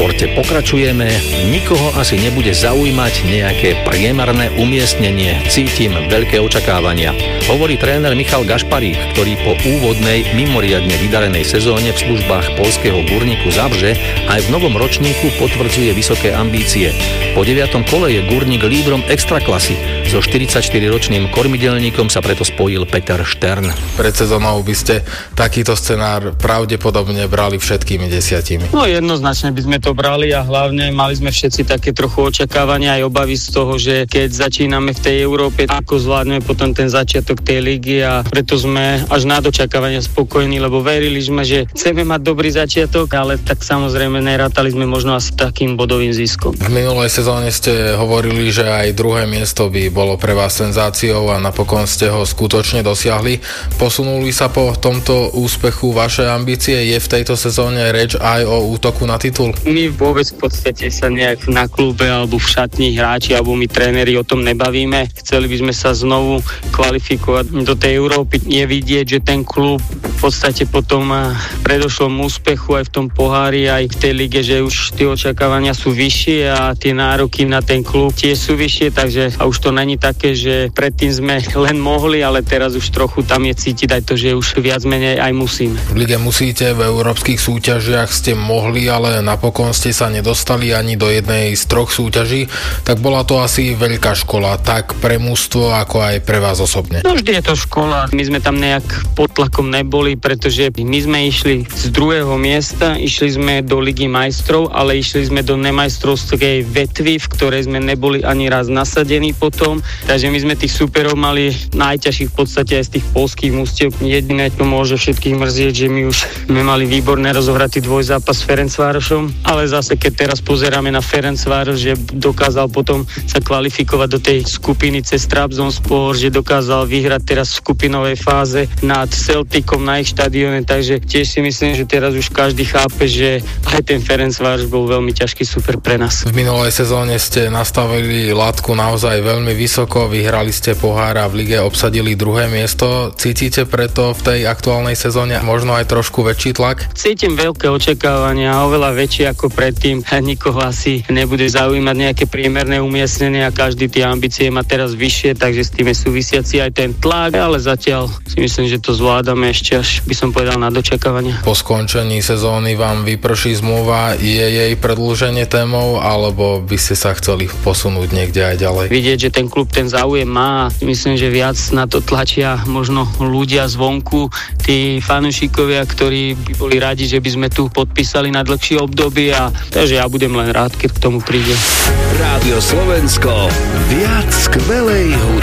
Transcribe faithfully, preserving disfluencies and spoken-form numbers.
športe pokračujeme. Nikoho asi nebude zaujímať nejaké priemerné umiestnenie. Cítim veľké očakávania. Hovorí tréner Michal Gašparík, ktorý po úvodnej mimoriadne vydarenej sezóne v službách poľského Górniku Zabrze aj v novom ročníku potvrdzuje vysoké ambície. Po deviatom kole je Górnik lídrom extraklasy. So štyridsaťštyriročným kormidelníkom sa preto spojil Peter Štern. Pred sezónou by ste takýto scenár pravdepodobne brali všetkými desiatimi. No jednoznačne by sme to brali a hlavne mali sme všetci také trochu očakávania aj obavy z toho, že keď začíname v tej Európe, ako zvládneme potom ten začiatok tej ligy, a preto sme až na dočakávania spokojní, lebo verili sme, že chceme mať dobrý začiatok, ale tak samozrejme nerátali sme možno asi takým bodovým ziskom. V minulej sezóne ste hovorili, že aj druhé miesto by bolo pre vás senzáciou a napokon ste ho skutočne dosiahli. Posunuli sa po tomto úspechu vaše ambície? Je v tejto sezóne reč aj o útoku na titul? My vôbec v podstate sa nejak na klube alebo v šatni hráči alebo my tréneri o tom nebavíme. Chceli by sme sa znovu kvalifikovať do tej Európy. Je vidieť, že ten klub v podstate po tom predošlom úspechu aj v tom pohári, aj v tej lige, že už tie očakávania sú vyššie a tie nároky na ten klub tiež sú vyššie, takže a už to není také, že predtým sme len mohli, ale teraz už trochu tam je cítiť aj to, že už viac menej aj musíme. V lige musíte, v európskych súťažiach ste mohli, ale napokon ste sa nedostali ani do jednej z troch súťaží, tak bola to asi veľká škola, tak pre mužstvo, ako aj pre vás osobne. No vždy je to škola. My sme tam nejak pod tlakom neboli, pretože my sme išli z druhého miesta, išli sme do Ligy majstrov, ale išli sme do nemajstrovskej vetvy, v ktorej sme neboli ani raz nasadení potom. Takže my sme tých superov mali najťažších v podstate aj z tých poľských mužstiev. Jediné to môže všetkých mrzieť, že my už sme mali výborné rozohratý dvojzápas s Ferencvárošom, ale zase keď teraz pozeráme na Ferencvároš, že dokázal potom sa kvalifikovať do tej skupiny cez Trabzonspor, že dokázal vyhrať teraz v skupinovej fáze nad Celticom na ich štadióne, takže tiež si myslím, že teraz už každý chápe, že aj ten Ferencvároš bol veľmi ťažký super pre nás. V minulej sezóne ste nastavili látku naozaj veľmi vysoko, vyhrali ste pohár a v lige obsadili druhé miesto. Cítite preto v tej aktuálnej sezóne možno aj trošku väčší tlak? Cítim veľké očakávania, oveľa väčšie ako predtým. Nikoho asi nebude zaujímať nejaké priemerné umiestnenie a každý tie ambície má teraz vyššie, takže s tým je súvisiaci aj ten tlak, ale zatiaľ si myslím, že to zvládame ešte až by som povedal na dočakávania. Po skončení sezóny vám vyprší zmluva, je jej predĺženie témou, alebo by ste sa chceli posunúť niekde aj ďalej? Vidieť, že ten klub ten záujem má, myslím, že viac na to tlačia možno ľudia zvonku, tí fanúšikovia, ktorí by boli radi, že by sme tu podpísali na dlhšie obdobie, a takže ja budem len rád, keď k tomu príde. Rádio Slovensko, viac skvelej hudby.